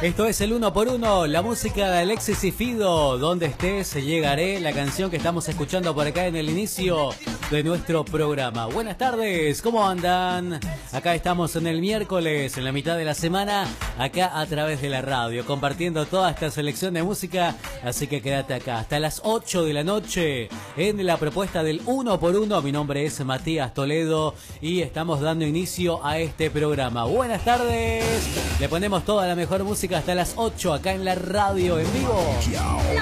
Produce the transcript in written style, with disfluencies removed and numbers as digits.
Esto es el 1x1, la música de Alexis y Fido. Donde estés, llegaré, la canción que estamos escuchando por acá en el inicio de nuestro programa. Buenas tardes, ¿cómo andan? Acá estamos en el miércoles, en la mitad de la semana, acá a través de la radio, compartiendo toda esta selección de música. Así que quédate acá hasta las 8 de la noche en la propuesta del 1x1. Mi nombre es Matías Toledo y estamos dando inicio a este programa. Buenas tardes, le ponemos toda la mejor música hasta las 8 acá en la radio en vivo.